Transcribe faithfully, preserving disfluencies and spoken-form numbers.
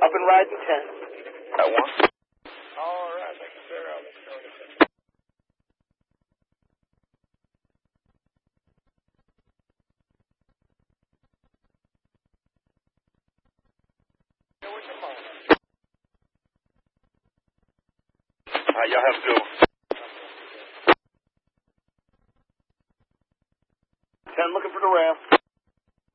Up and riding ten. At one. All right, thank you, sir. I'll let you know. Uh, y'all have a good one. ten looking for the ramp.